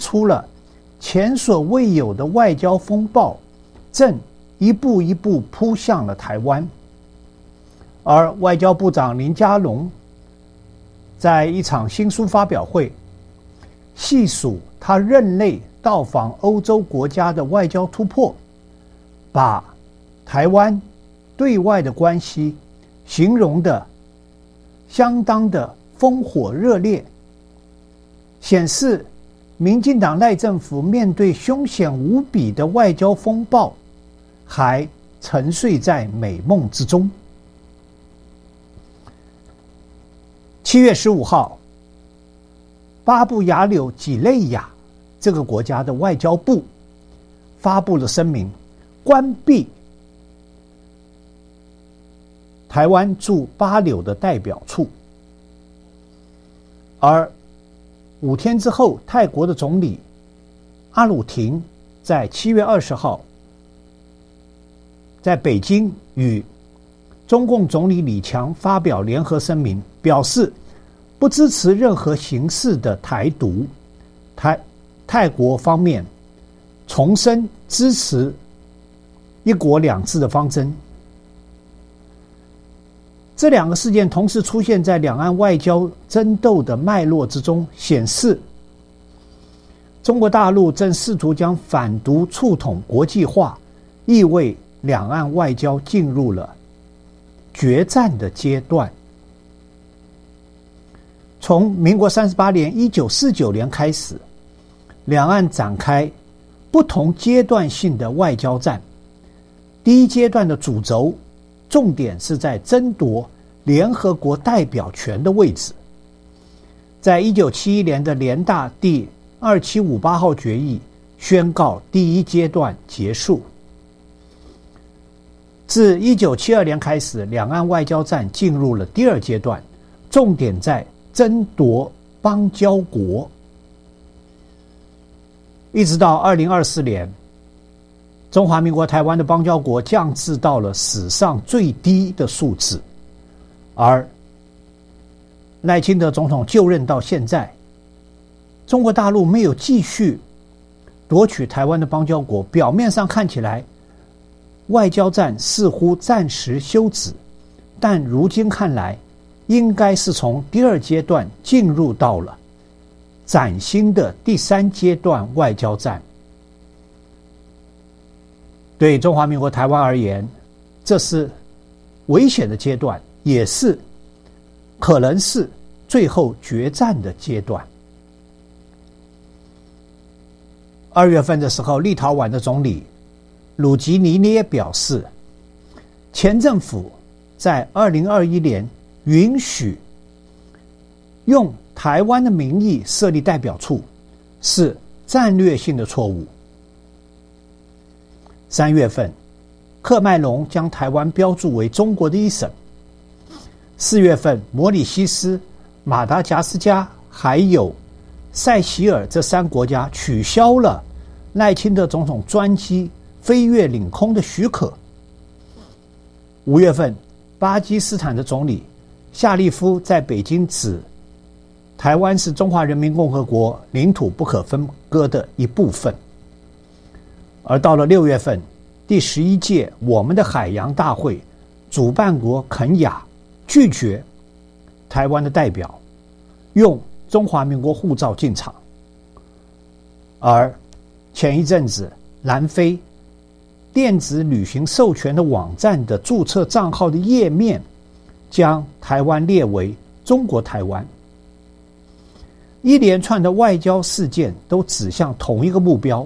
出了前所未有的外交风暴，正一步一步扑向了台湾。而外交部长林佳龙在一场新书发表会细数他任内到访欧洲国家的外交突破，把台湾对外的关系形容的相当的烽火热烈，显示民进党赖政府面对凶险无比的外交风暴还沉睡在美梦之中。7月15号，巴布亚纽几内亚这个国家的外交部发布了声明，关闭台湾驻巴纽的代表处。而5天之后，泰国的总理阿鲁廷在7月20号在北京与中共总理李强发表联合声明，表示不支持任何形式的台独。泰国方面重申支持一国两制的方针。这两个事件同时出现在两岸外交争斗的脉络之中，显示中国大陆正试图将反独促统国际化，意味两岸外交进入了决战的阶段。从民国38年1949年开始，两岸展开不同阶段性的外交战。第一阶段的主轴重点是在争夺联合国代表权的位置。在1971年的联大第2758号决议宣告第一阶段结束。自1972年开始，两岸外交战进入了第二阶段，重点在争夺邦交国。一直到2024年，中华民国台湾的邦交国降至到了史上最低的数字。而赖清德总统就任到现在，中国大陆没有继续夺取台湾的邦交国，表面上看起来外交战似乎暂时休止，但如今看来应该是从第二阶段进入到了崭新的第三阶段外交战。对中华民国台湾而言，这是危险的阶段，也是可能是最后决战的阶段。2月份的时候，立陶宛的总理鲁吉尼涅表示，前政府在2021年允许用台湾的名义设立代表处是战略性的错误。3月份，喀麦隆将台湾标注为中国的一省。4月份，摩里西斯、马达加斯加还有塞西尔这3国家取消了赖清德总统专机飞越领空的许可。5月份，巴基斯坦的总理夏利夫在北京指台湾是中华人民共和国领土不可分割的一部分。而到了6月份，第11届我们的海洋大会主办国肯亚拒绝台湾的代表用中华民国护照进场。而前一阵子，南非电子旅行授权的网站的注册账号的页面将台湾列为中国台湾。一连串的外交事件都指向同一个目标：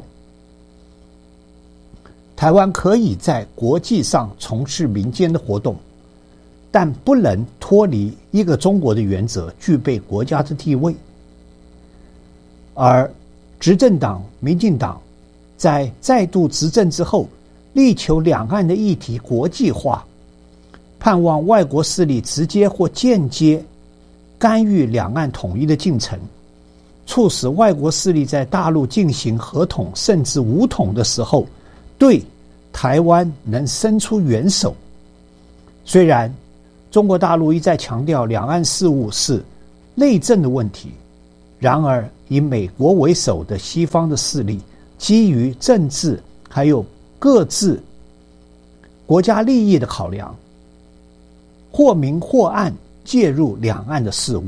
台湾可以在国际上从事民间的活动，但不能脱离一个中国的原则，具备国家的地位。而执政党民进党在再度执政之后，力求两岸的议题国际化，盼望外国势力直接或间接干预两岸统一的进程，促使外国势力在大陆进行合统甚至武统的时候，对台湾能伸出援手。虽然中国大陆一再强调两岸事务是内政的问题，然而以美国为首的西方的势力，基于政治还有各自国家利益的考量，或明或暗介入两岸的事务。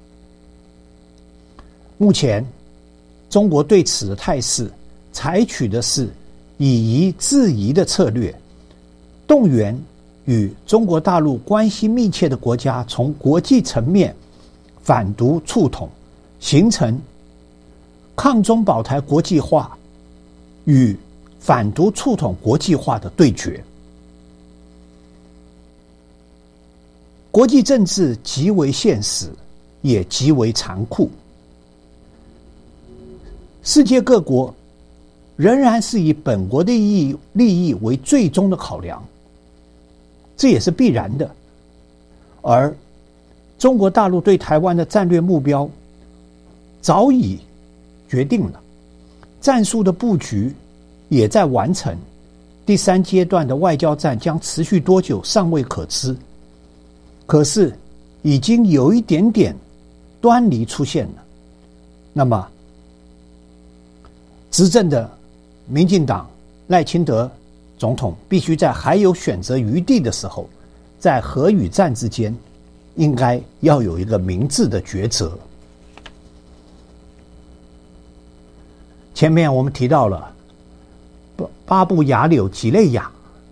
目前中国对此的态势采取的是以夷制夷的策略，动员与中国大陆关系密切的国家从国际层面反独促统，形成抗中保台国际化与反独促统国际化的对决。国际政治极为现实，也极为残酷。世界各国仍然是以本国的利益为最终的考量，这也是必然的。而中国大陆对台湾的战略目标早已决定了，战术的布局也在完成，第三阶段的外交战将持续多久尚未可知，可是已经有一点点端倪出现了。那么执政的民进党赖清德总统必须在还有选择余地的时候，在和与战之间应该要有一个明智的抉择。前面我们提到了巴布亚纽几内亚，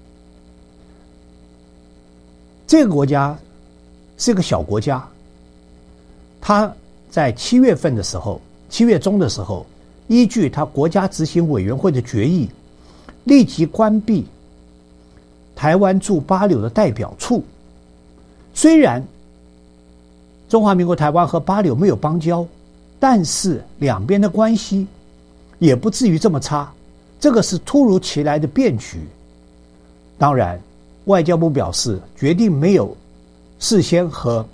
这个国家是个小国家，它在7月份的时候，7月中的时候，依据他国家执行委员会的决议，立即关闭台湾驻巴纽的代表处。虽然中华民国台湾和巴纽没有邦交，但是两边的关系也不至于这么差，这个是突如其来的变局。当然外交部表示决定没有事先和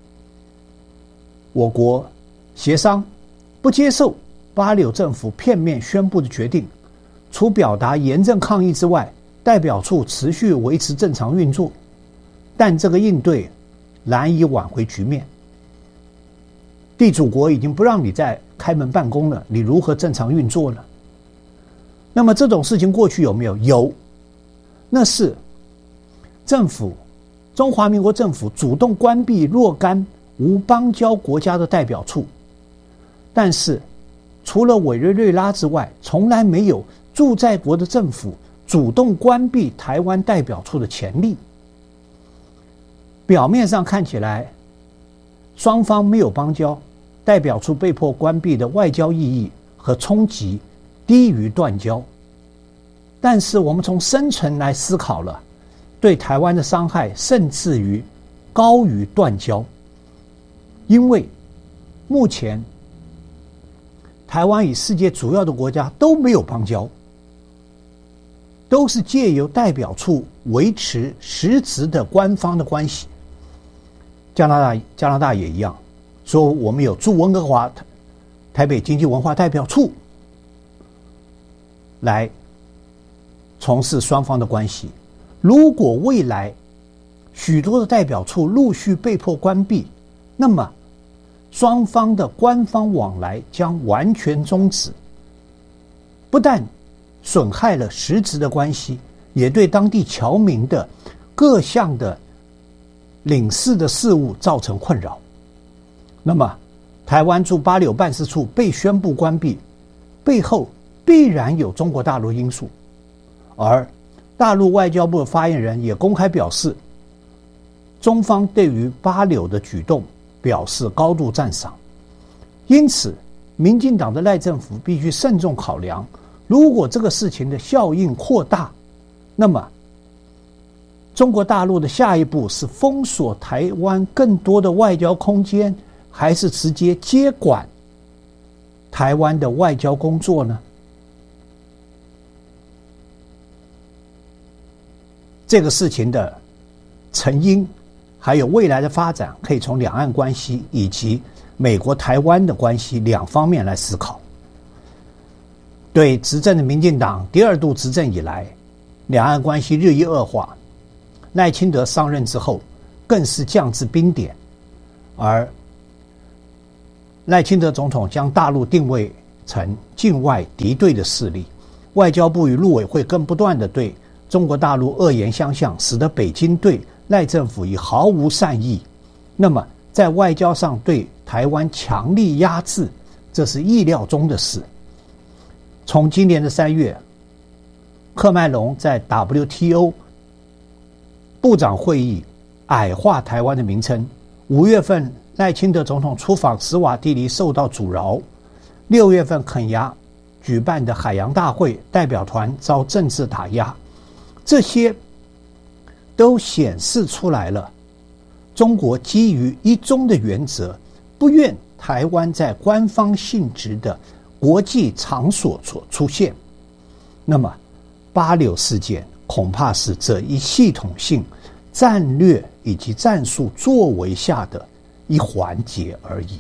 我国协商，不接受巴纽政府片面宣布的决定，除表达严正抗议之外，代表处持续维持正常运作，但这个应对难以挽回局面。地主国已经不让你再开门办公了，你如何正常运作呢？那么这种事情过去有没有？有，那是政府，中华民国政府主动关闭若干无邦交国家的代表处，但是除了委内瑞拉之外，从来没有驻在国的政府主动关闭台湾代表处的前例。表面上看起来双方没有邦交，代表处被迫关闭的外交意义和冲击低于断交，但是我们从深层来思考了，对台湾的伤害甚至于高于断交。因为目前台湾与世界主要的国家都没有邦交，都是借由代表处维持实质的官方的关系。加拿大也一样，说我们有驻温哥华台北经济文化代表处来从事双方的关系。如果未来许多的代表处陆续被迫关闭，那么双方的官方往来将完全终止，不但损害了实质的关系，也对当地侨民的各项的领事的事务造成困扰。那么台湾驻巴纽办事处被宣布关闭，背后必然有中国大陆因素，而大陆外交部的发言人也公开表示，中方对于巴纽的举动表示高度赞赏。因此民进党的赖政府必须慎重考量，如果这个事情的效应扩大，那么中国大陆的下一步是封锁台湾更多的外交空间，还是直接接管台湾的外交工作呢？这个事情的成因还有未来的发展，可以从两岸关系以及美国台湾的关系两方面来思考。对执政的民进党第二度执政以来，两岸关系日益恶化，赖清德上任之后更是降至冰点，而赖清德总统将大陆定位成境外敌对的势力，外交部与陆委会更不断地对中国大陆恶言相向，使得北京对赖政府已毫无善意。那么在外交上对台湾强力压制，这是意料中的事。从今年的3月，喀麦隆在 WTO 部长会议矮化台湾的名称，5月份赖清德总统出访史瓦帝尼受到阻挠，6月份肯亚举办的海洋大会代表团遭政治打压，这些都显示出来了中国基于一中的原则，不愿台湾在官方性质的国际场所所出现。那么8·6事件恐怕是这一系统性战略以及战术作为下的一环节而已。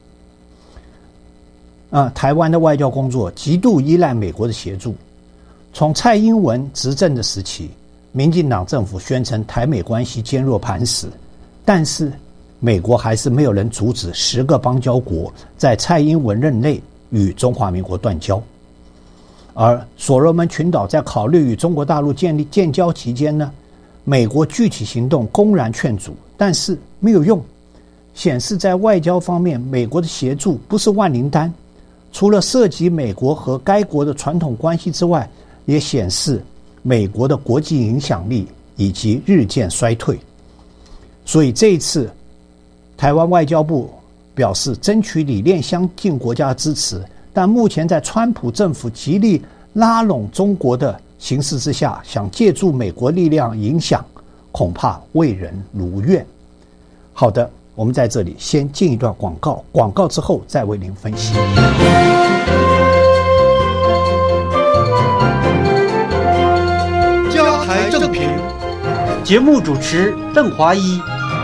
台湾的外交工作极度依赖美国的协助。从蔡英文执政的时期，民进党政府宣称台美关系坚若磐石，但是美国还是没有人阻止10个邦交国在蔡英文任内与中华民国断交。而所罗门群岛在考虑与中国大陆建交期间呢，美国具体行动公然劝阻，但是没有用，显示在外交方面美国的协助不是万灵丹，除了涉及美国和该国的传统关系之外，也显示美国的国际影响力以及日渐衰退。所以这一次台湾外交部表示争取理念相近国家的支持，但目前在川普政府极力拉拢中国的形势之下，想借助美国力量影响，恐怕未人如愿。好的，我们在这里先进一段广告，广告之后再为您分析。 加台正评，节目主持邓华一。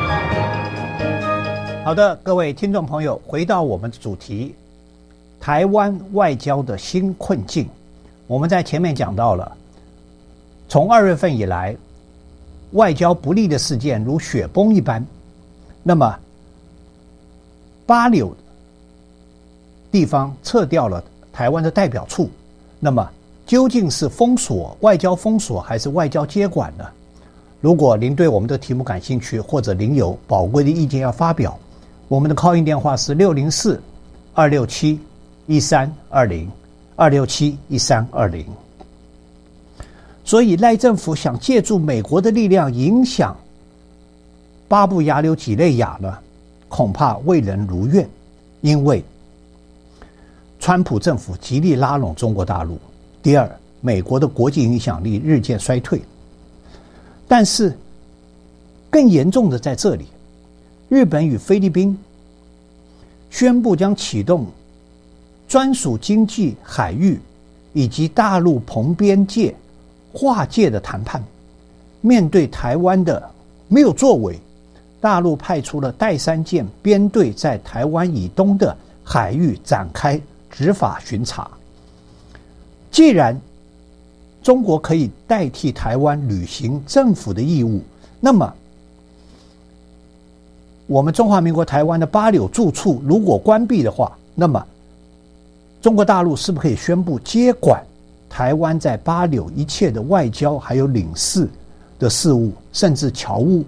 好的，各位听众朋友，回到我们的主题，台湾外交的新困境。我们在前面讲到了，从2月份以来，外交不利的事件如雪崩一般。那么8·6地方撤掉了台湾的代表处，那么究竟是封锁外交封锁还是外交接管呢？如果您对我们的题目感兴趣，或者您有宝贵的意见要发表，我们的 call in 电话是604-267-1320，267-1320。所以赖政府想借助美国的力量影响巴布亚纽几内亚呢，恐怕未能如愿，因为川普政府极力拉拢中国大陆。第二，美国的国际影响力日渐衰退。但是更严重的在这里，日本与菲律宾宣布将启动专属经济海域以及大陆澎边界划界的谈判。面对台湾的没有作为，大陆派出了第3舰编队在台湾以东的海域展开执法巡查。既然中国可以代替台湾履行政府的义务，那么我们中华民国台湾的8·6驻处如果关闭的话，那么中国大陆是不是可以宣布接管台湾在8·6一切的外交还有领事的事务，甚至侨务？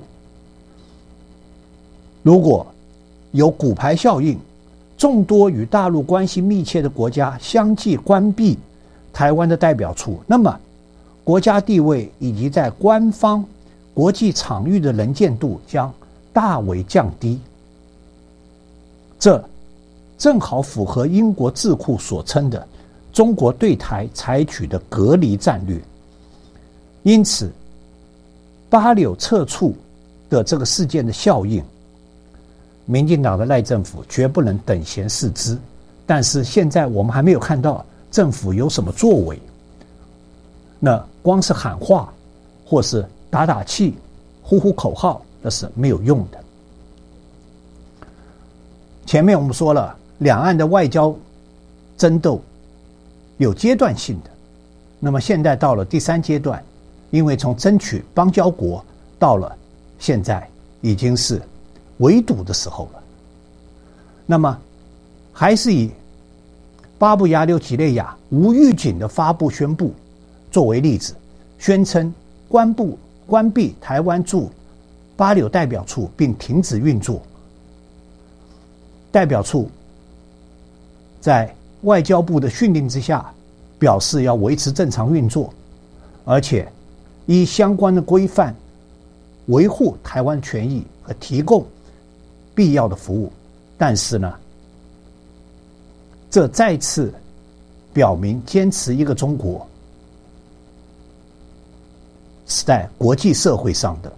如果有骨牌效应，众多与大陆关系密切的国家相继关闭台湾的代表处，那么国家地位以及在官方国际场域的能见度将大为降低。这正好符合英国智库所称的中国对台采取的隔离战略。因此8·6撤处的这个事件的效应，民进党的赖政府绝不能等闲视之。但是现在我们还没有看到政府有什么作为，那光是喊话或是打气呼呼口号，那是没有用的。前面我们说了，两岸的外交争斗有阶段性的，那么现在到了第3阶段，因为从争取邦交国到了现在已经是围堵的时候了。那么还是以巴布亚纽几内亚无预警的发布宣布作为例子，宣称关闭台湾驻巴纽代表处并停止运作。代表处在外交部的训令之下，表示要维持正常运作，而且依相关的规范维护台湾权益和提供必要的服务。但是呢，这再次表明坚持一个中国是在国际社会上的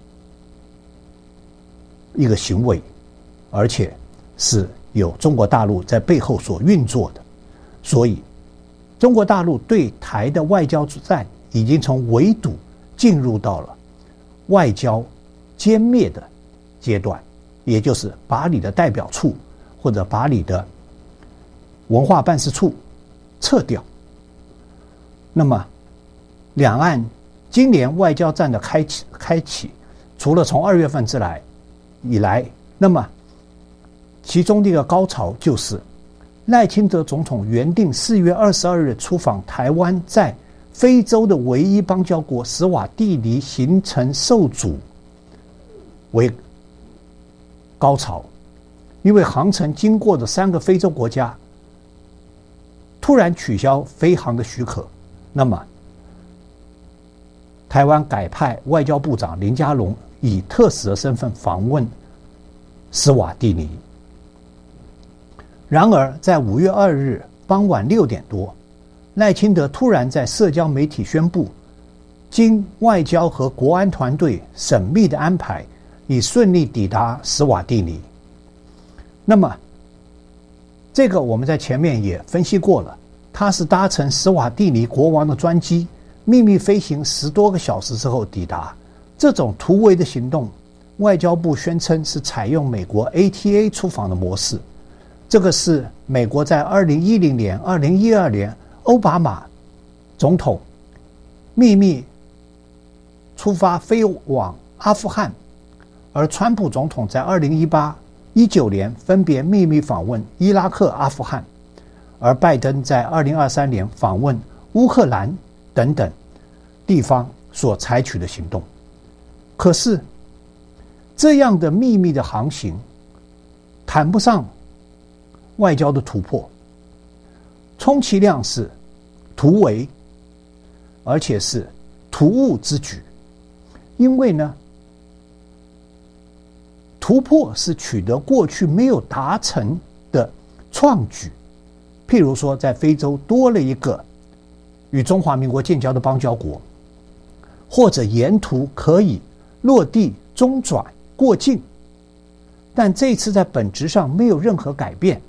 一个行为，而且是有中国大陆在背后所运作的。所以中国大陆对台的外交战已经从围堵进入到了外交歼灭的阶段，也就是把你的代表处或者把你的文化办事处撤掉。那么两岸今年外交战的开启，除了从2月份以来，那么其中的一个高潮就是赖清德总统原定4月22日出访台湾，在非洲的唯一邦交国史瓦帝尼行程受阻为高潮，因为航程经过的3个非洲国家突然取消飞航的许可，那么台湾改派外交部长林佳龙以特使的身份访问史瓦帝尼。然而在5月2日傍晚6点多，赖清德突然在社交媒体宣布，经外交和国安团队缜密的安排，已顺利抵达史瓦帝尼。那么这个我们在前面也分析过了，他是搭乘史瓦帝尼国王的专机秘密飞行10多个小时之后抵达。这种突围的行动，外交部宣称是采用美国 ATA 出访的模式。这个是美国在2010年、2012年奥巴马总统秘密出发飞往阿富汗，而川普总统在2018、19年分别秘密访问伊拉克、阿富汗，而拜登在2023年访问乌克兰等等地方所采取的行动。可是这样的秘密的航行谈不上外交的突破，充其量是突围，而且是突兀之举。因为呢，突破是取得过去没有达成的创举，譬如说在非洲多了一个与中华民国建交的邦交国，或者沿途可以落地中转过境，但这一次在本质上没有任何改变，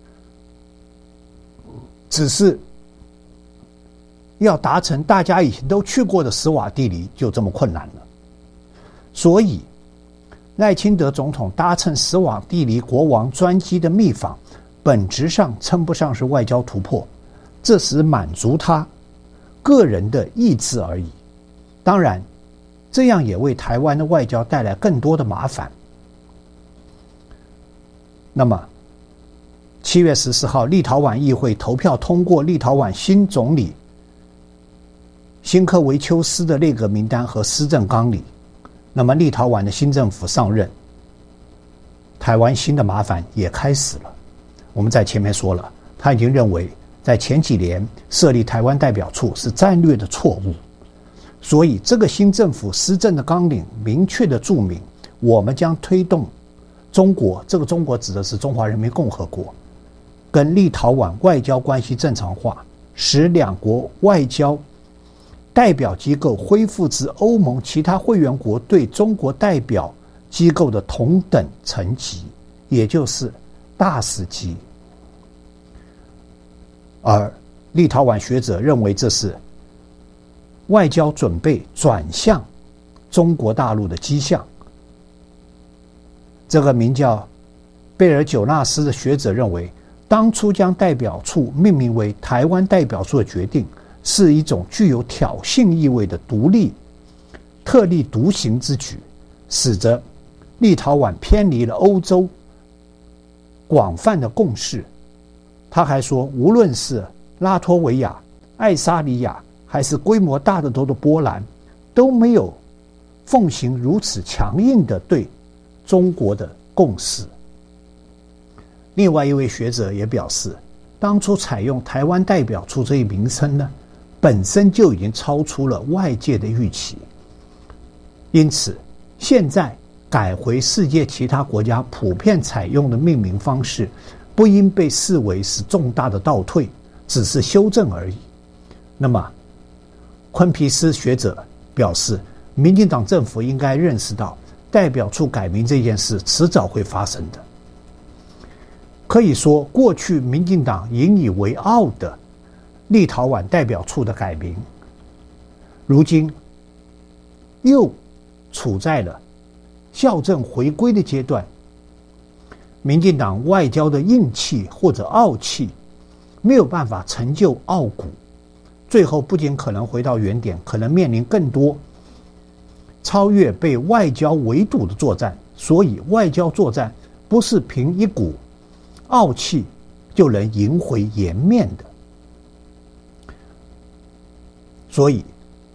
只是要达成大家以前都去过的史瓦帝尼就这么困难了。所以赖清德总统搭乘史瓦帝尼国王专机的密访，本质上称不上是外交突破，这是满足他个人的意志而已。当然这样也为台湾的外交带来更多的麻烦。那么7月14号，立陶宛议会投票通过立陶宛新总理辛科维丘斯的内阁名单和施政纲领。那么立陶宛的新政府上任，台湾新的麻烦也开始了。我们在前面说了，他已经认为在前几年设立台湾代表处是战略的错误，所以这个新政府施政的纲领明确的注明，我们将推动中国，这个中国指的是中华人民共和国，跟立陶宛外交关系正常化，使两国外交代表机构恢复至欧盟其他会员国对中国代表机构的同等层级，也就是大使级。而立陶宛学者认为这是外交准备转向中国大陆的迹象。这个名叫贝尔久纳斯的学者认为，当初将代表处命名为台湾代表处的决定是一种具有挑衅意味的特立独行之举，使得立陶宛偏离了欧洲广泛的共识， 他还说，无论是拉脱维亚、爱沙尼亚，还是规模大得多的波兰，都没有奉行如此强硬的对中国的共识。另外一位学者也表示，当初采用台湾代表处这一名称呢，本身就已经超出了外界的预期，因此现在改回世界其他国家普遍采用的命名方式，不应被视为是重大的倒退，只是修正而已。那么昆皮斯学者表示，民进党政府应该认识到代表处改名这件事迟早会发生的。可以说，过去民进党引以为傲的立陶宛代表处的改名，如今又处在了校正回归的阶段。民进党外交的硬气或者傲气没有办法成就傲骨，最后不仅可能回到原点，可能面临更多超越被外交围堵的作战。所以外交作战不是凭一股傲气就能赢回颜面的。所以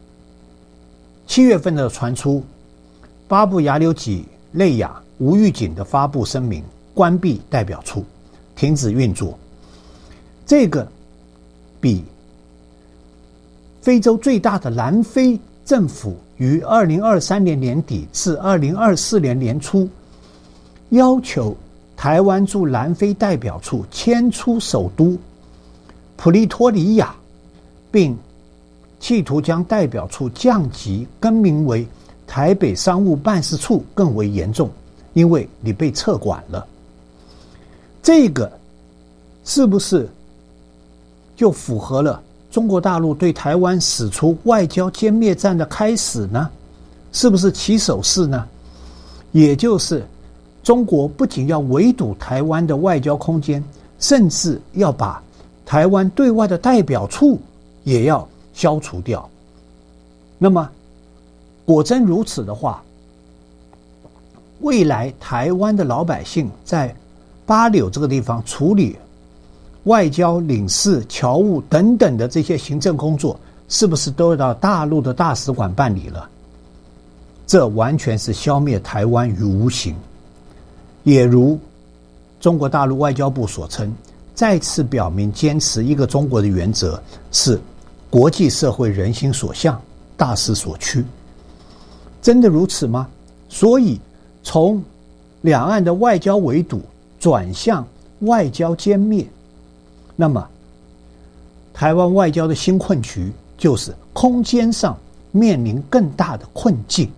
7月份的传出，巴布亚纽几内亚无预警的发布声明，关闭代表处，停止运作。这个比非洲最大的南非政府于2023年年底至2024年年初要求台湾驻南非代表处迁出首都普利托利亚，并企图将代表处降级更名为台北商务办事处更为严重，因为你被撤管了。这个是不是就符合了中国大陆对台湾使出外交歼灭战的开始呢？是不是起手式呢？也就是中国不仅要围堵台湾的外交空间，甚至要把台湾对外的代表处也要消除掉。那么果真如此的话，未来台湾的老百姓在八柳这个地方处理外交、领事、侨务等等的这些行政工作，是不是都要到大陆的大使馆办理了？这完全是消灭台湾于无形。也如中国大陆外交部所称，再次表明坚持一个中国的原则是国际社会人心所向，大势所趋。真的如此吗？所以从两岸的外交围堵转向外交歼灭，那么台湾外交的新困局就是空间上面临更大的困境。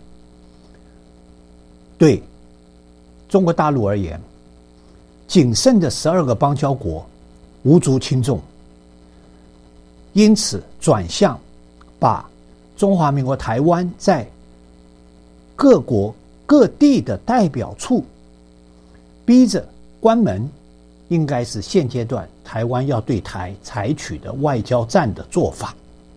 对中国大陆而言，仅剩的12个邦交国无足轻重，因此转向把中华民国台湾在各国各地的代表处逼着关门，应该是现阶段台湾要对台采取的外交战的做法。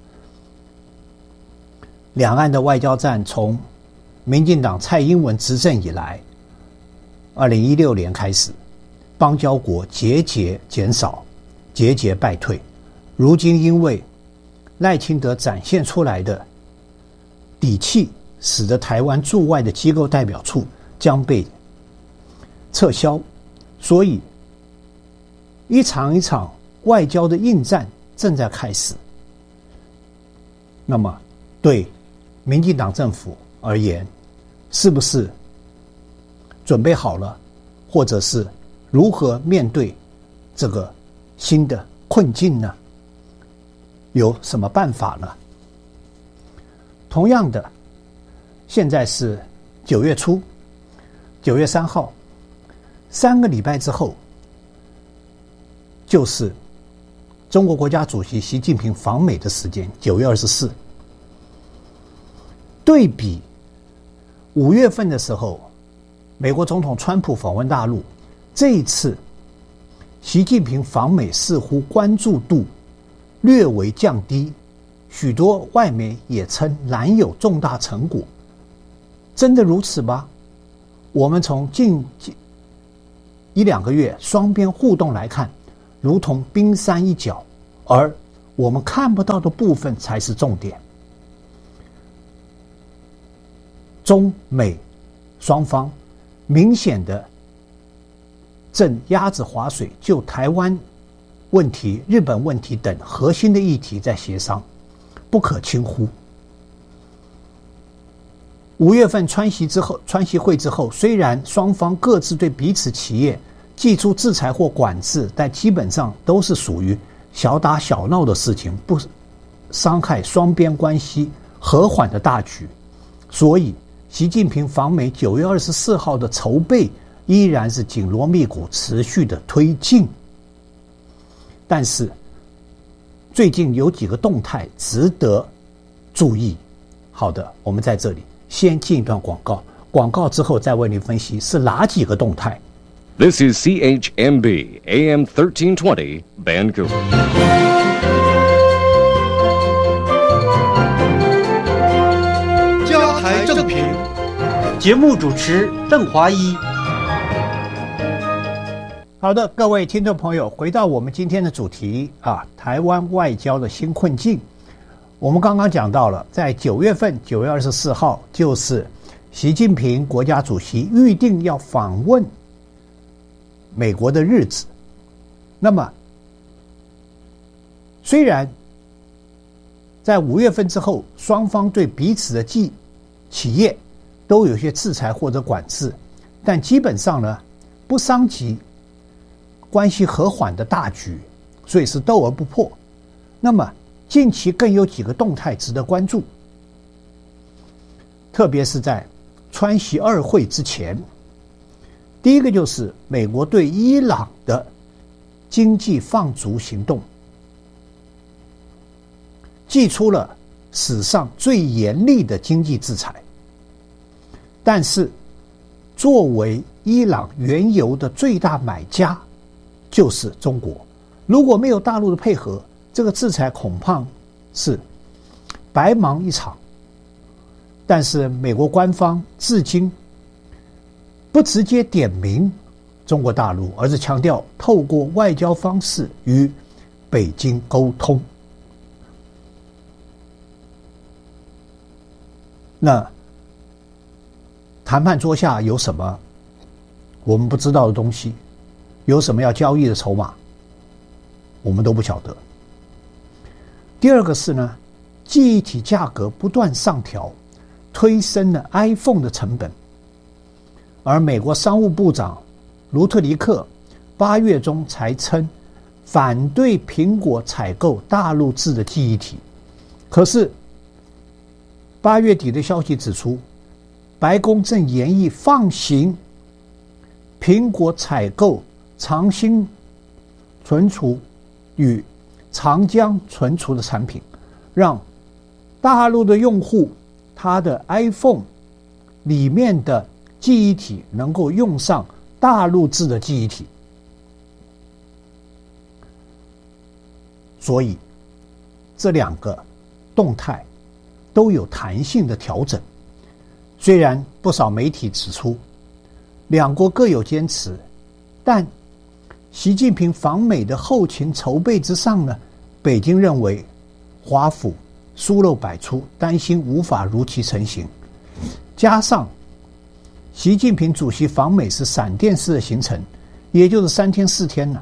两岸的外交战从民进党蔡英文执政以来，2016年开始，邦交国节节减少，节节败退。如今因为赖清德展现出来的底气，使得台湾驻外的机构代表处将被撤销，所以一场一场外交的硬战正在开始。那么对民进党政府而言，是不是准备好了，或者是如何面对这个新的困境呢？有什么办法呢？同样的，现在是9月初，9月3号，3个礼拜之后就是中国国家主席习近平访美的时间，9月24。对比5月份的时候，美国总统川普访问大陆，这一次习近平访美似乎关注度略为降低，许多外媒也称难有重大成果。真的如此吗？我们从近1-2个月双边互动来看， 如同冰山一角，而我们看不到的部分才是重点。中美双方明显的正鸭子划水，就台湾问题、日本问题等核心的议题在协商，不可轻忽。5月份川习会之后，虽然双方各自对彼此企业祭出制裁或管制，但基本上都是属于小打小闹的事情，不伤害双边关系和缓的大局。所以习近平访美9月24号的筹备依然是紧锣密鼓持续的推进。但是最近有几个动态值得注意。好的，我们在这里先进一段广告，广告之后再为您分析是哪几个动态。 This is CHMB AM 1320 Vancouver. 加台正评，节目主持邓华一。 好的，各位听众朋友，回到我们今天的主题啊，台湾外交的新困境。我们刚刚讲到了，在9月份9月24号，就是习近平国家主席预定要访问美国的日子。那么虽然在5月份之后，双方对彼此的企业都有些制裁或者管制，但基本上呢不伤及关系和缓的大局，所以是斗而不破。那么近期更有几个动态值得关注，特别是在川习2会之前。第一个就是美国对伊朗的经济放逐行动，祭出了史上最严厉的经济制裁。但是作为伊朗原油的最大买家就是中国，如果没有大陆的配合，这个制裁恐怕是白忙一场。但是美国官方至今不直接点名中国大陆，而是强调透过外交方式与北京沟通。那谈判桌下有什么我们不知道的东西？有什么要交易的筹码？我们都不晓得。第二个是呢，记忆体价格不断上调，推升了 iPhone 的成本。而美国商务部长卢特尼克8月中才称反对苹果采购大陆制的记忆体。可是8月底的消息指出，白宫正研议放行苹果采购长兴存储与长江存储的产品，让大陆的用户他的 iPhone 里面的记忆体能够用上大陆制的记忆体。所以这两个动态都有弹性的调整。虽然不少媒体指出两国各有坚持，但习近平访美的后勤筹备之上呢，北京认为华府疏漏百出，担心无法如期成行。加上习近平主席访美是闪电式的行程，也就是3天4天呢，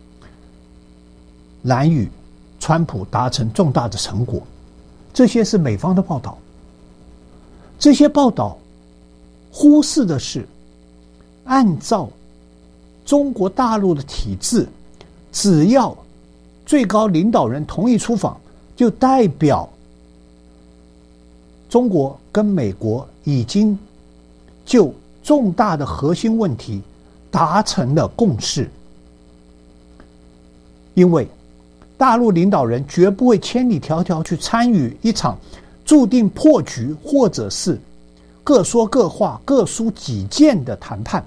难与川普达成重大的成果。这些是美方的报道。这些报道忽视的是，按照中国大陆的体制，只要最高领导人同意出访，就代表中国跟美国已经就重大的核心问题达成了共识。因为大陆领导人绝不会千里迢迢去参与一场注定破局或者是各说各话各抒己见的谈判。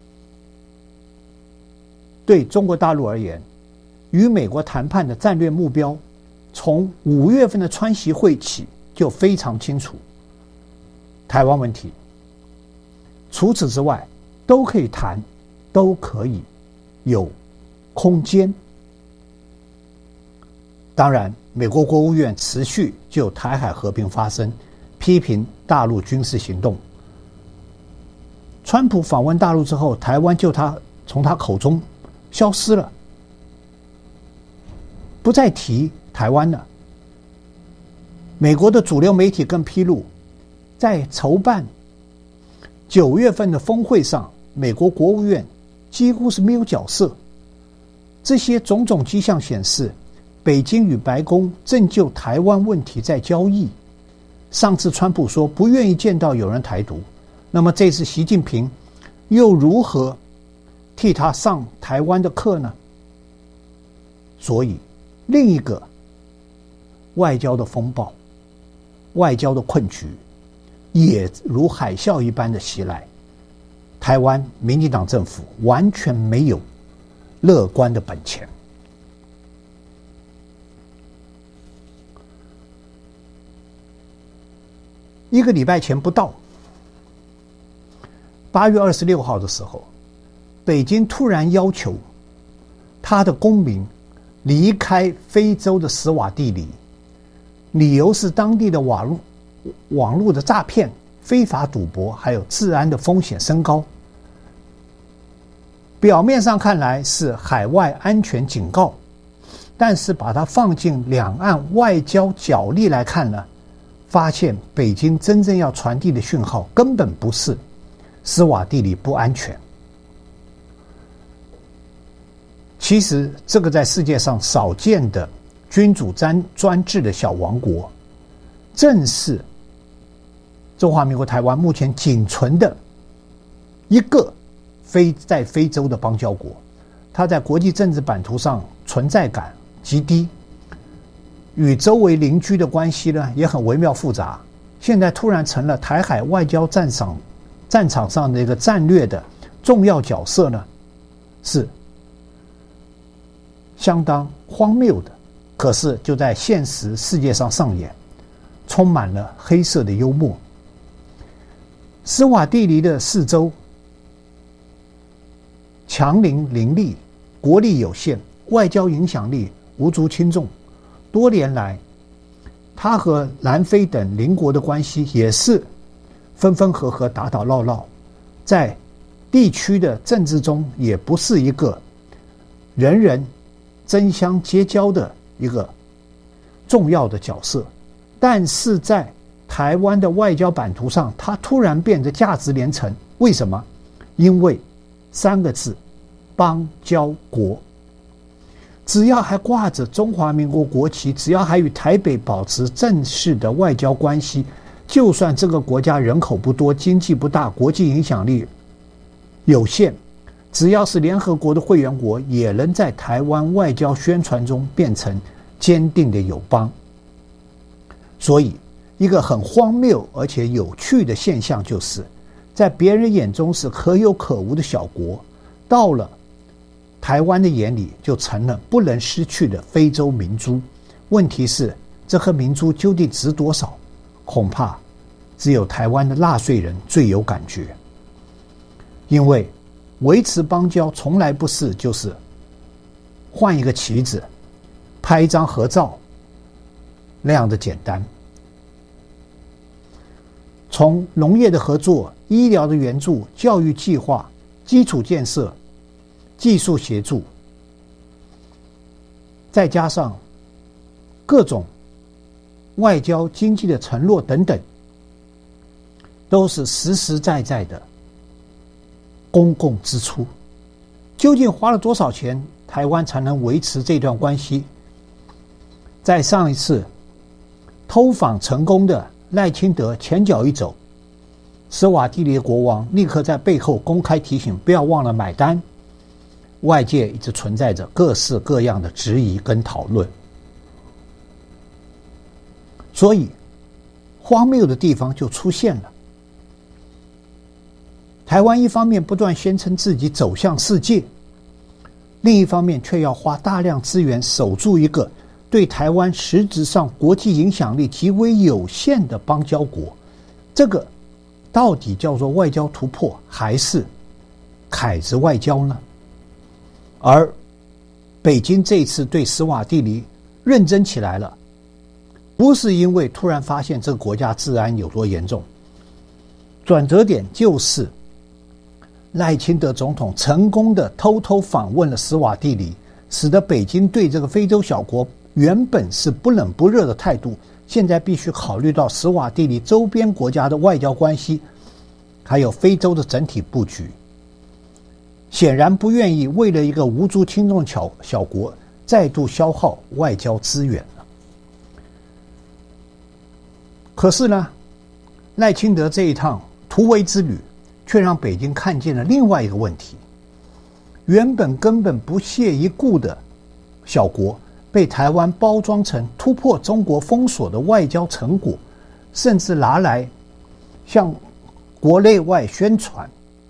对中国大陆而言，与美国谈判的战略目标从5月份的川习会起就非常清楚，台湾问题。除此之外都可以谈，都可以有空间。 当然，美国国务院持续就台海和平发声，批评大陆军事行动。川普访问大陆之后，台湾就从他口中消失了，不再提台湾了。美国的主流媒体更披露，在筹办9月份的峰会上，美国国务院几乎是没有角色。这些种种迹象显示，北京与白宫正就台湾问题在交易。上次川普说不愿意见到有人台独，那么这次习近平又如何替他上台湾的课呢？所以另一个外交的风暴，外交的困局也如海啸一般的袭来。台湾民进党政府完全没有乐观的本钱。1个礼拜前不到，8月26号的时候，北京突然要求他的公民离开非洲的史瓦帝里，理由是当地的网络的诈骗、非法赌博还有治安的风险升高。表面上看来是海外安全警告，但是把它放进两岸外交角力来看呢，发现北京真正要传递的讯号根本不是史瓦帝里不安全。其实这个在世界上少见的君主专制的小王国，正是中华民国台湾目前仅存的一个在非洲的邦交国。它在国际政治版图上存在感极低，与周围邻居的关系呢也很微妙复杂。现在突然成了台海外交战场上的一个战略的重要角色呢，是相当荒谬的。可是就在现实世界上上演，充满了黑色的幽默。史瓦帝尼的四周强邻立，国力有限，外交影响力无足轻重。多年来，他和南非等邻国的关系也是分分合合、打打闹闹，在地区的政治中也不是一个人人争相结交的一个重要的角色。但是在台湾的外交版图上，他突然变得价值连城。为什么？因为3个字：邦交国。只要还挂着中华民国国旗，只要还与台北保持正式的外交关系，就算这个国家人口不多，经济不大，国际影响力有限，只要是联合国的会员国，也能在台湾外交宣传中变成坚定的友邦。所以一个很荒谬而且有趣的现象，就是在别人眼中是可有可无的小国，到了台湾的眼里就成了不能失去的非洲明珠。问题是这颗明珠究竟值多少，恐怕只有台湾的纳税人最有感觉。因为维持邦交从来不是就是换一个旗子拍一张合照那样的简单。从农业的合作、医疗的援助、教育计划、基础建设、技术协助，再加上各种外交经济的承诺等等，都是实实在在的公共支出。究竟花了多少钱，台湾才能维持这段关系？在上一次偷访成功的赖清德前脚一走，史瓦帝尼的国王立刻在背后公开提醒不要忘了买单。外界一直存在着各式各样的质疑跟讨论，所以荒谬的地方就出现了。台湾一方面不断宣称自己走向世界，另一方面却要花大量资源守住一个对台湾实质上国际影响力极为有限的邦交国。这个到底叫做外交突破，还是凯子外交呢？而北京这次对史瓦帝尼认真起来了，不是因为突然发现这个国家治安有多严重，转折点就是赖清德总统成功的偷偷访问了史瓦帝尼，使得北京对这个非洲小国原本是不冷不热的态度，现在必须考虑到史瓦帝尼周边国家的外交关系，还有非洲的整体布局，显然不愿意为了一个无足轻重的小国再度消耗外交资源了。可是呢，赖清德这一趟突围之旅却让北京看见了另外一个问题，原本根本不屑一顾的小国被台湾包装成突破中国封锁的外交成果，甚至拿来向国内外宣传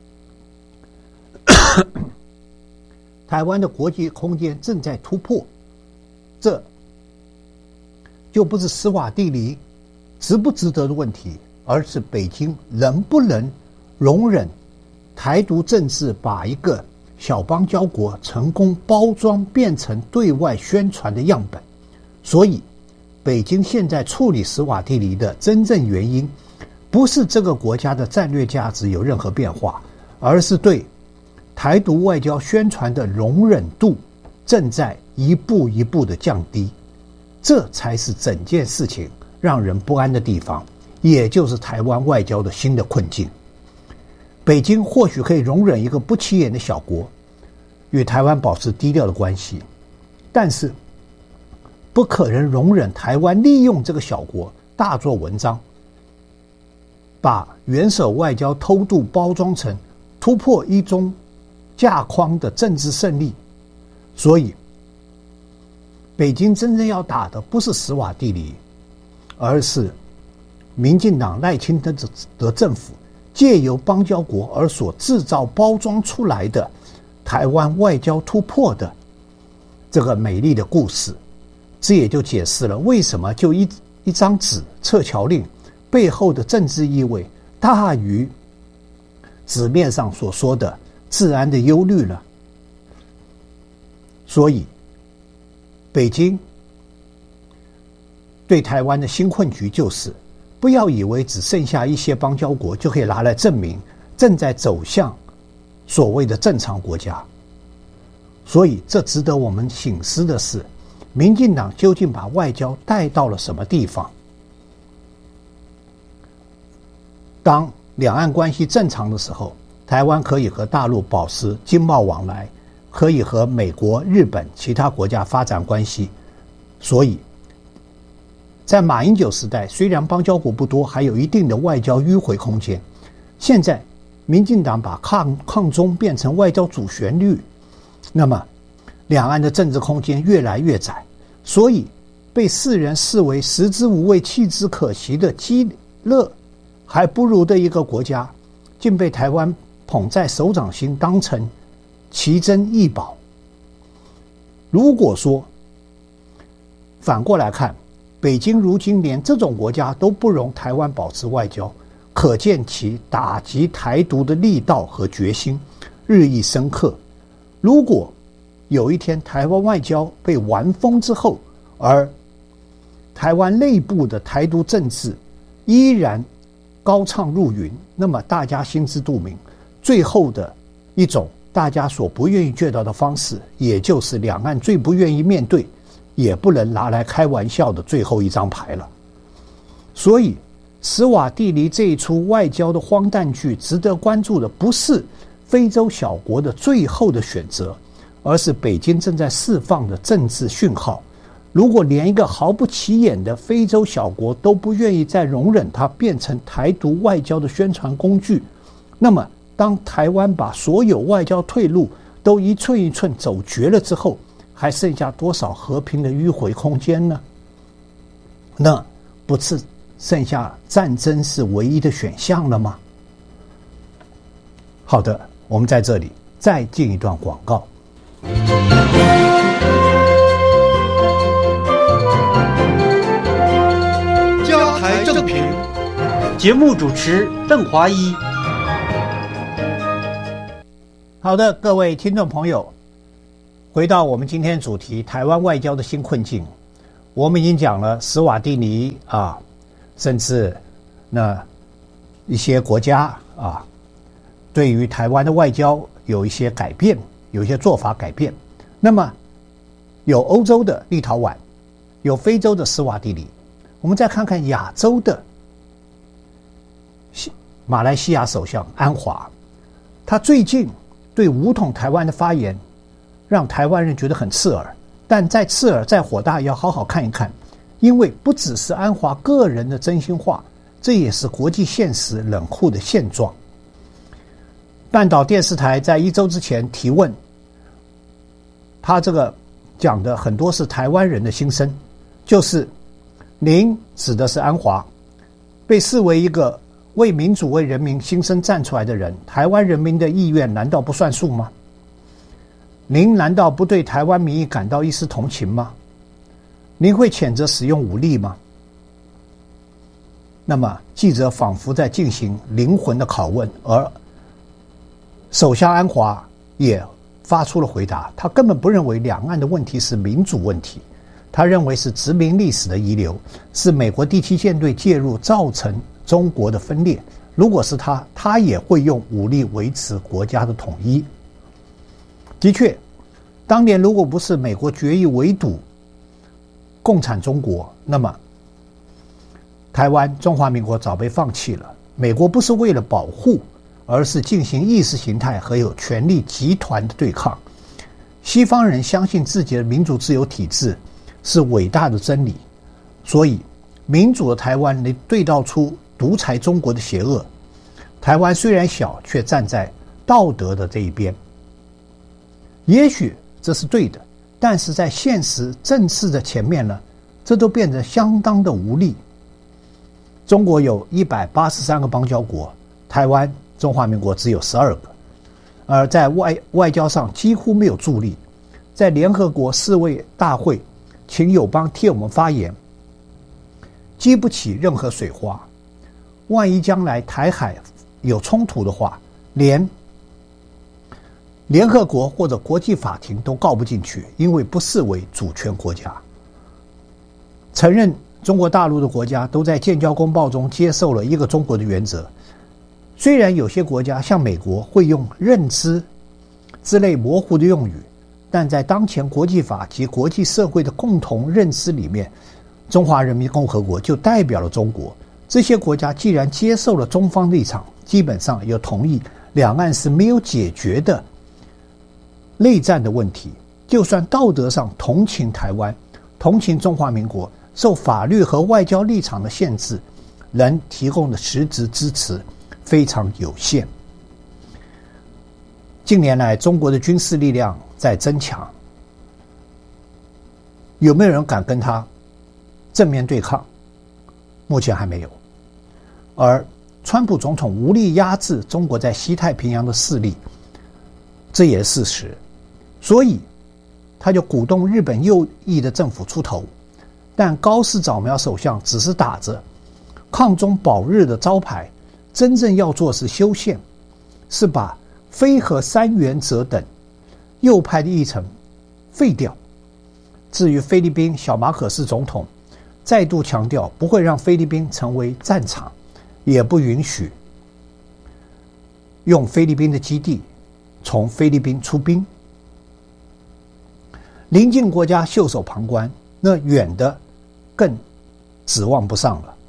台湾的国际空间正在突破，这就不是史瓦帝尼值不值得的问题，而是北京能不能容忍台独政治把一个小邦交国成功包装变成对外宣传的样本。所以北京现在处理史瓦帝尼的真正原因，不是这个国家的战略价值有任何变化，而是对台独外交宣传的容忍度正在一步一步的降低，这才是整件事情让人不安的地方，也就是台湾外交的新的困境。北京或许可以容忍一个不起眼的小国与台湾保持低调的关系，但是不可能容忍台湾利用这个小国大做文章，把元首外交偷渡包装成突破一中架框的政治胜利。所以北京真正要打的不是史瓦帝尼，而是民进党赖清德的政府借由邦交国而所制造包装出来的台湾外交突破的这个美丽的故事。这也就解释了为什么就一张纸撤侨令背后的政治意味大于纸面上所说的治安的忧虑了。所以北京对台湾的新困局就是不要以为只剩下一些邦交国就可以拿来证明正在走向所谓的正常国家。所以这值得我们省思的是，民进党究竟把外交带到了什么地方？当两岸关系正常的时候，台湾可以和大陆保持经贸往来，可以和美国、日本其他国家发展关系。所以在马英九时代，虽然邦交国不多，还有一定的外交迂回空间。现在民进党把抗中变成外交主旋律，那么两岸的政治空间越来越窄，所以被世人视为食之无味弃之可惜的基乐还不如的一个国家，竟被台湾捧在手掌心，当成奇珍异宝。如果说反过来看，北京如今连这种国家都不容台湾保持外交，可见其打击台独的力道和决心日益深刻。如果有一天台湾外交被玩疯之后，而台湾内部的台独政治依然高唱入云，那么大家心知肚明，最后的一种大家所不愿意见到的方式，也就是两岸最不愿意面对也不能拿来开玩笑的最后一张牌了。所以史瓦帝尼这一出外交的荒诞剧，值得关注的不是非洲小国的最后的选择，而是北京正在释放的政治讯号。如果连一个毫不起眼的非洲小国都不愿意再容忍它变成台独外交的宣传工具，那么当台湾把所有外交退路都一寸一寸走绝了之后，还剩下多少和平的迂回空间呢？那不是剩下战争是唯一的选项了吗？好的，我们在这里再进一段广告。 加台正评，节目主持邓华一。 好的，各位听众朋友，回到我们今天主题，台湾外交的新困境。 我们已经讲了史瓦蒂尼啊，甚至那一些国家啊，对于台湾的外交有一些改变，有一些做法改变。那么有欧洲的立陶宛，有非洲的史瓦蒂尼，我们再看看亚洲的马来西亚首相安华，他最近对武统台湾的发言让台湾人觉得很刺耳，但再刺耳再火大要好好看一看，因为不只是安华个人的真心话，这也是国际现实冷酷的现状。半岛电视台在1周之前提问，他这个讲的很多是台湾人的心声，就是您指的是安华，被视为一个为民主为人民心声站出来的人，台湾人民的意愿难道不算数吗？您难道不对台湾民意感到一丝同情吗？您会谴责使用武力吗？那么记者仿佛在进行灵魂的拷问，而首相安华也发出了回答，他根本不认为两岸的问题是民主问题，他认为是殖民历史的遗留，是美国第7舰队介入造成中国的分裂。如果是他，他也会用武力维持国家的统一。的确，当年如果不是美国决意围堵共产中国，那么台湾中华民国早被放弃了。美国不是为了保护，而是进行意识形态和有权力集团的对抗。西方人相信自己的民主自由体制是伟大的真理，所以民主的台湾能对照出独裁中国的邪恶。台湾虽然小，却站在道德的这一边。也许这是对的，但是在现实政治的前面呢，这都变得相当的无力。中国有183个邦交国，台湾中华民国只有12个，而在外交上几乎没有助力。在联合国世卫大会，请友邦替我们发言，激不起任何水花。万一将来台海有冲突的话，连联合国或者国际法庭都告不进去，因为不视为主权国家。承认中国大陆的国家都在建交公报中接受了一个中国的原则。虽然有些国家像美国会用认知之类模糊的用语，但在当前国际法及国际社会的共同认知里面，中华人民共和国就代表了中国。这些国家既然接受了中方立场，基本上又同意两岸是没有解决的内战的问题，就算道德上同情台湾，同情中华民国，受法律和外交立场的限制，能提供的实质支持非常有限。近年来，中国的军事力量在增强，有没有人敢跟他正面对抗？目前还没有。而川普总统无力压制中国在西太平洋的势力，这也是事实。所以他就鼓动日本右翼的政府出头，但高市早苗首相只是打着抗中保日的招牌，真正要做是修宪，是把非核三原则等右派的议程废掉。至于菲律宾小马可仕总统再度强调不会让菲律宾成为战场，也不允许用菲律宾的基地从菲律宾出兵。邻近国家袖手旁观，那远的更指望不上了。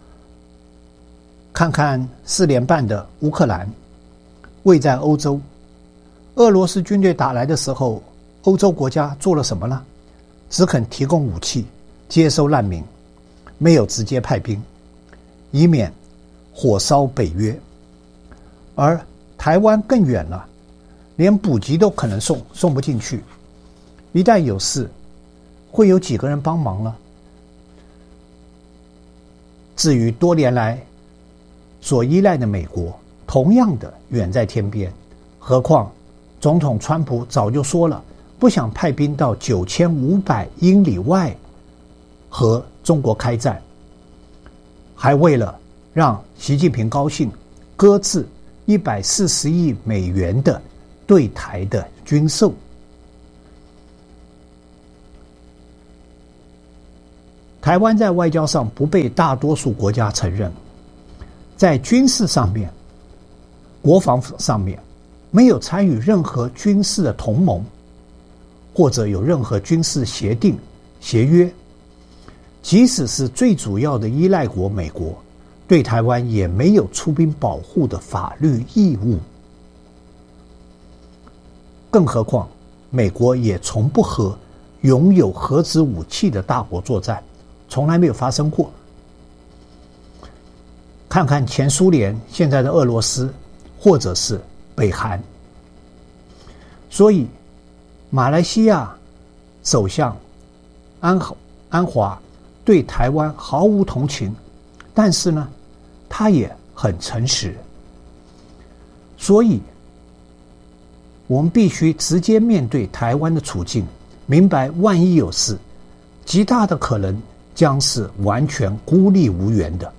看看4连半的乌克兰，位在欧洲，俄罗斯军队打来的时候，欧洲国家做了什么呢？只肯提供武器，接收难民，没有直接派兵，以免火烧北约。而台湾更远了，连补给都可能送不进去。一旦有事，会有几个人帮忙呢？至于多年来所依赖的美国，同样的远在天边。何况总统川普早就说了，不想派兵到9500英里外和中国开战，还为了让习近平高兴，搁置140亿美元的对台的军售。 台湾在外交上不被大多数国家承认，在军事上面、国防上面没有参与任何军事的同盟，或者有任何军事协定、协约，即使是最主要的依赖国美国，对台湾也没有出兵保护的法律义务。更何况美国也从不和拥有核子武器的大国作战，从来没有发生过。看看前苏联，现在的俄罗斯，或者是北韩。所以马来西亚首相安华对台湾毫无同情，但是呢，他也很诚实。所以我们必须直接面对台湾的处境，明白万一有事，极大的可能将是完全孤立无援的。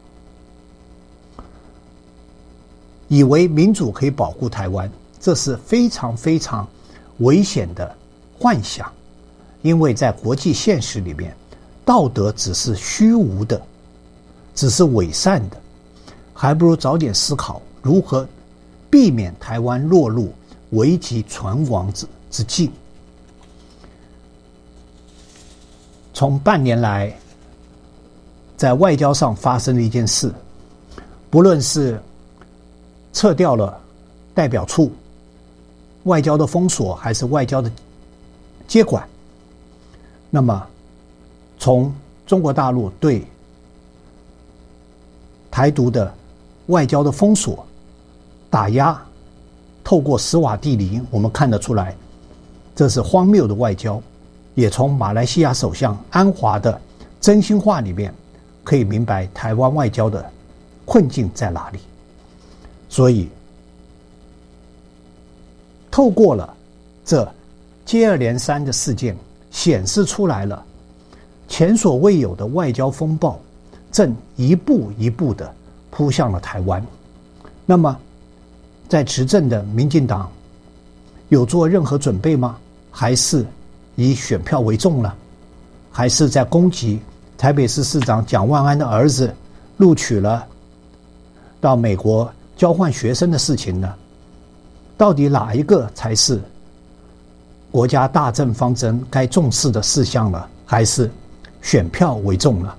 以为民主可以保护台湾，这是非常非常危险的幻想，因为在国际现实里面，道德只是虚无的，只是伪善的，还不如早点思考如何避免台湾落入危急存亡之境。从半年来在外交上发生的一件事，不论是撤掉了代表处、外交的封锁，还是外交的接管，那么从中国大陆对台独的外交的封锁、打压，透过史瓦帝尼，我们看得出来，这是荒谬的外交。也从马来西亚首相安华的真心话里面，可以明白台湾外交的困境在哪里。所以透过了这接二连三的事件，显示出来了前所未有的外交风暴正一步一步的扑向了台湾。那么在执政的民进党有做任何准备吗？还是以选票为重呢？还是在攻击台北市市长蒋万安的儿子录取了到美国交换学生的事情呢？到底哪一个才是国家大政方针该重视的事项呢？还是选票为重呢？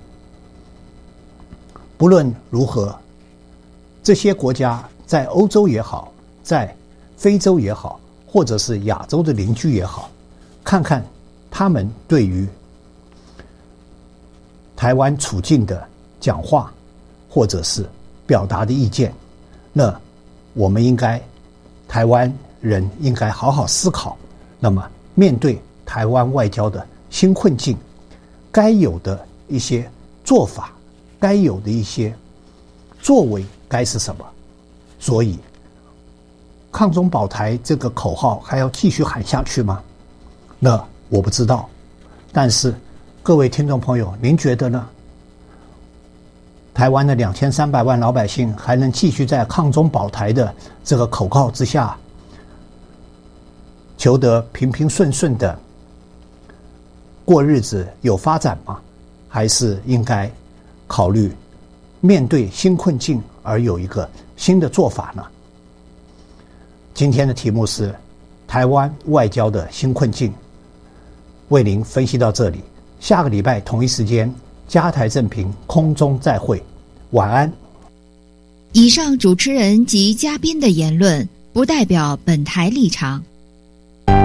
不论如何，这些国家在欧洲也好，在非洲也好，或者是亚洲的邻居也好，看看他们对于台湾处境的讲话，或者是表达的意见，那我们台湾人应该好好思考，那么面对台湾外交的新困境，该有的一些做法，该有的一些作为该是什么。所以抗中保台这个口号还要继续喊下去吗？那我不知道，但是各位听众朋友，您觉得呢？台湾的2300万老百姓还能继续在抗中保台的这个口号之下求得平平顺顺的过日子有发展吗？还是应该考虑面对新困境而有一个新的做法呢？今天的题目是台湾外交的新困境，为您分析到这里，下个礼拜同一时间加台正评空中再会，晚安。 以上主持人及嘉宾的言论不代表本台立场，